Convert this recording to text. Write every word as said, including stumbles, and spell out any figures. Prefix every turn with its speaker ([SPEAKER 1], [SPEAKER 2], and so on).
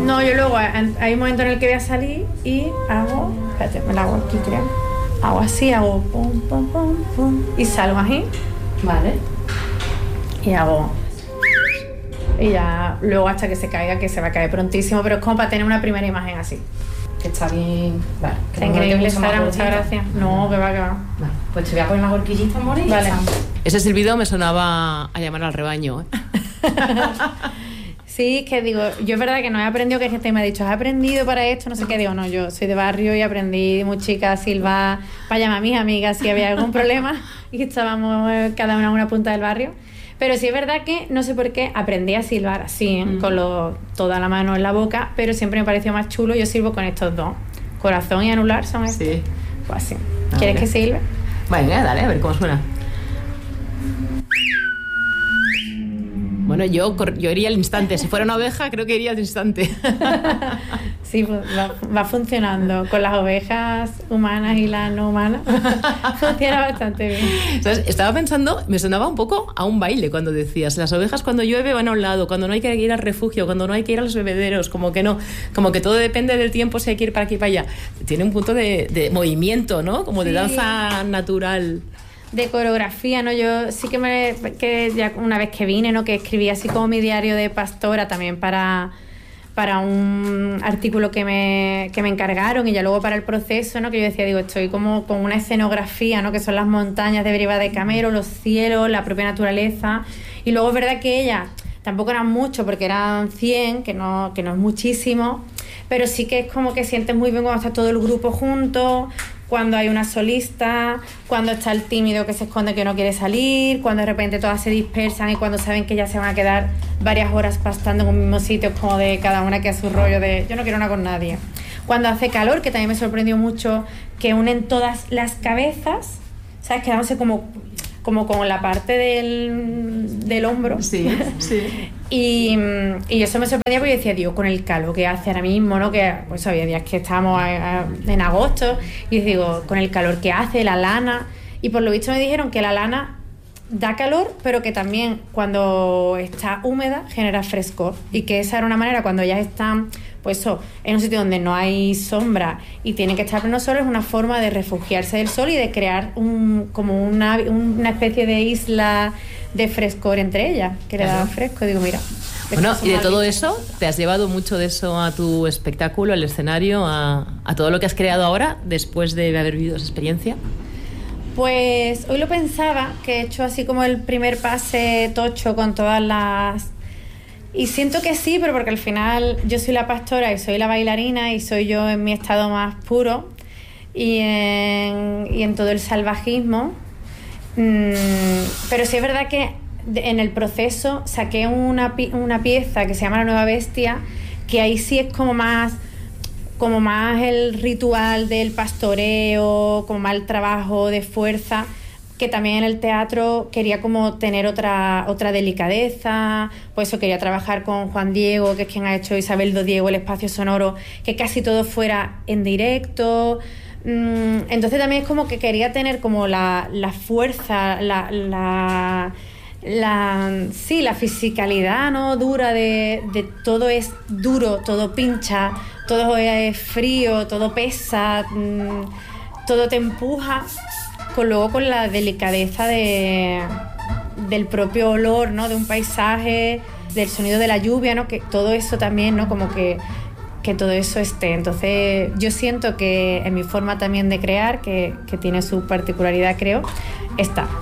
[SPEAKER 1] No, yo luego hay un momento en el que voy a salir y hago, espérate, me la hago aquí, creo. Hago así, hago pum, pum, pum, pum y salgo así.
[SPEAKER 2] Vale.
[SPEAKER 1] Y hago y ya luego hasta que se caiga, que se va a caer prontísimo, pero es como para tener una primera imagen así.
[SPEAKER 2] Que está bien. Vale.
[SPEAKER 1] Está increíble, Sara, muchas gracias. No, que va, que va.
[SPEAKER 2] Vale, pues te voy a poner las horquillitas, more.
[SPEAKER 1] Vale.
[SPEAKER 3] Ese silbido me sonaba a llamar al rebaño, ¿eh?
[SPEAKER 1] Sí, que digo, yo es verdad que no he aprendido, que gente me ha dicho, ¿has aprendido para esto? No sé qué, digo, no, yo soy de barrio y aprendí muy chica a silbar para llamar a mis amigas si había algún problema y estábamos cada una en una punta del barrio. Pero sí es verdad que, no sé por qué, aprendí a silbar así, ¿eh? Mm. Con lo, toda la mano en la boca, pero siempre me pareció más chulo. Yo silbo con estos dos, corazón y anular son estos. Sí. Pues así. ¿Quieres ver que silbe?
[SPEAKER 3] Venga, dale, a ver cómo suena. Bueno, yo, yo iría al instante. Si fuera una oveja, creo que iría al instante.
[SPEAKER 1] Sí, pues va, va funcionando. Con las ovejas humanas y las no humanas funciona bastante bien.
[SPEAKER 3] ¿Sabes? Estaba pensando, me sonaba un poco a un baile cuando decías, las ovejas cuando llueve van a un lado, cuando no hay que ir al refugio, cuando no hay que ir a los bebederos, como que no, como que todo depende del tiempo si hay que ir para aquí y para allá. Tiene un punto de, de movimiento, ¿no? Como de sí. Danza natural.
[SPEAKER 1] De coreografía, ¿no? Yo sí que me que ya una vez que vine, ¿no? Que escribí así como mi diario de pastora también para, para un artículo que me, que me encargaron y ya luego para el proceso, ¿no? Que yo decía, digo, estoy como con una escenografía, ¿no? Que son las montañas de Briva de Camero, los cielos, la propia naturaleza. Y luego es verdad que ella tampoco eran mucho porque eran cien, que no, que no es muchísimo, pero sí que es como que sientes muy bien cuando está todo el grupo junto, cuando hay una solista, cuando está el tímido que se esconde que no quiere salir, cuando de repente todas se dispersan y cuando saben que ya se van a quedar varias horas pastando en un mismo sitio, como de cada una que a su rollo de yo no quiero nada con nadie. Cuando hace calor, que también me sorprendió mucho, que unen todas las cabezas, ¿sabes? Quedándose como, como con la parte del, del hombro.
[SPEAKER 3] Sí, sí.
[SPEAKER 1] Y, y eso me sorprendía porque yo decía, Dios, con el calor que hace ahora mismo, ¿no? Que pues había días que estábamos a, a, en agosto y digo, con el calor que hace, la lana, y por lo visto me dijeron que la lana da calor, pero que también cuando está húmeda genera frescor, y que esa era una manera cuando ellas están pues eso, en un sitio donde no hay sombra y tienen que estar pleno sol, es una forma de refugiarse del sol y de crear un, como una, una especie de isla de frescor entre ellas, que le da fresco. Digo, mira.
[SPEAKER 3] Bueno, y de todo eso, ¿te has llevado mucho de eso a tu espectáculo, al escenario, a, a todo lo que has creado ahora después de haber vivido esa experiencia?
[SPEAKER 1] Pues hoy lo pensaba, que he hecho así como el primer pase tocho con todas las... Y siento que sí, pero porque al final yo soy la pastora y soy la bailarina y soy yo en mi estado más puro y en, y en todo el salvajismo. Mm, pero sí es verdad que en el proceso saqué una, una pieza que se llama La Nueva Bestia, que ahí sí es como más... como más el ritual del pastoreo, como más el trabajo de fuerza, que también en el teatro quería como tener otra, otra delicadeza, pues eso, quería trabajar con Juan Diego, que es quien ha hecho Isabel do Diego, el espacio sonoro, que casi todo fuera en directo. Entonces también es como que quería tener como la, la fuerza, la... la La, sí, la fisicalidad, ¿no? Dura de, de todo es duro, todo pincha, todo es frío, todo pesa, mmm, todo te empuja, con luego con la delicadeza de, del propio olor, ¿no? De un paisaje, del sonido de la lluvia, ¿no? Que todo eso también, ¿no? Como que, que todo eso esté. Entonces yo siento que en mi forma también de crear, que, que tiene su particularidad, creo, está.